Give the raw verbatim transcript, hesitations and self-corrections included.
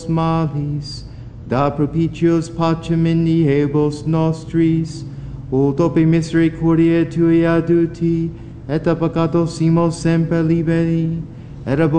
malis, da propitios pacem in diebus nostris, ut ope misericordiae Tui aduti, et a peccato simo semper liberi, et ab